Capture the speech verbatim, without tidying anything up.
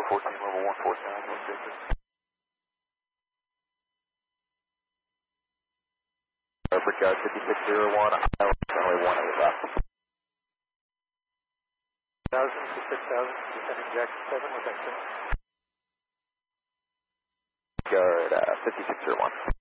fourteen, level one four seven, one six. Brickyard fifty-six zero one, island runway one eight left. Thousand to six thousand, descending Jackson seven with exit. Brickyard uh, fifty-six zero one.